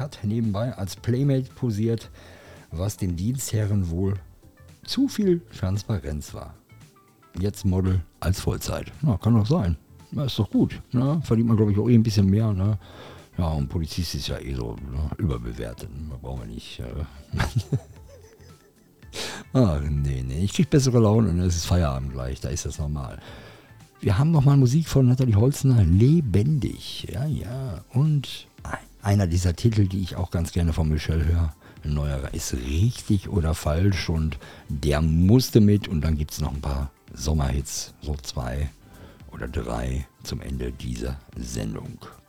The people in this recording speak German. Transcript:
hat nebenbei als Playmate posiert, was den Dienstherren wohl zu viel Transparenz war. Jetzt Model als Vollzeit. Na, kann doch sein. Na, ist doch gut. Ne? Verdient man, glaube ich, auch ein bisschen mehr. Ne? Ja, und Polizist ist ja so überbewertet. Da brauchen wir nicht. Nee. Ich krieg bessere Laune und es ist Feierabend gleich. Da ist das normal. Wir haben nochmal Musik von Nathalie Holzner. Lebendig. Ja. Und einer dieser Titel, die ich auch ganz gerne von Michelle höre. Ein neuerer ist richtig oder falsch. Und der musste mit. Und dann gibt es noch ein paar Sommerhits. So 2 oder 3 zum Ende dieser Sendung.